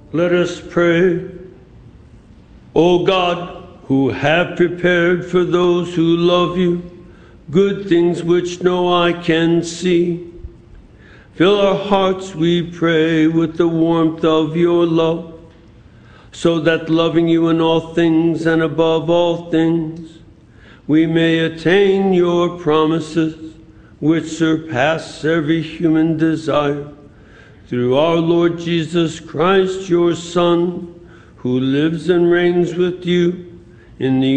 Let us pray. O God, who have prepared for those who love you good things which no eye can see, fill our hearts, we pray, with the warmth of your love, so that loving you in all things and above all things, we may attain your promises, which surpass every human desire. Through our Lord Jesus Christ, your Son, who lives and reigns with you in the